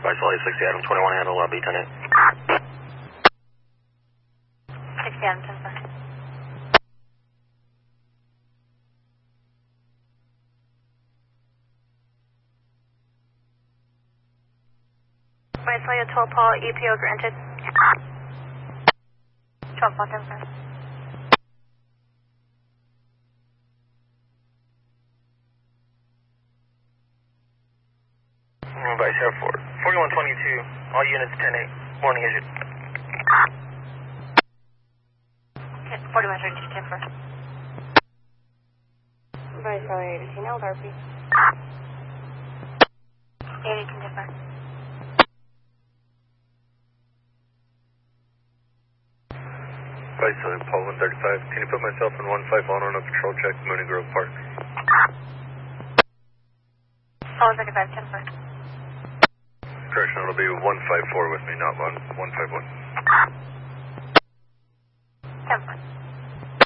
Vice Valley 60 Adam 21 handle, lobby 10-8. 60 Adam 10-4. Vice Valley 12 Paul, EPO granted. 12 Paul 10-4. Vice Air 4. 4122, all units 10-8. Warning issued. Okay, 4132 10-4. Vice Valley 18, LRP. 80 10-4. Vice Valley Paul 135, can you put myself in 151 on a patrol check, Mooney Grove Park? Paul 135 10-4. Correction, it'll be 154 with me, not 151.